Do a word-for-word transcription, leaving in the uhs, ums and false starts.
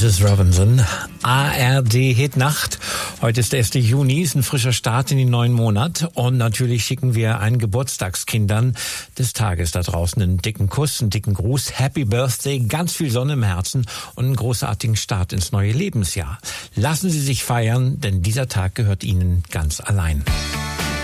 Misses Robinson. A R D Hitnacht. Heute ist der erste Juni, ist ein frischer Start in den neuen Monat. Und natürlich schicken wir allen Geburtstagskindern des Tages da draußen einen dicken Kuss, einen dicken Gruß. Happy Birthday, ganz viel Sonne im Herzen und einen großartigen Start ins neue Lebensjahr. Lassen Sie sich feiern, denn dieser Tag gehört Ihnen ganz allein.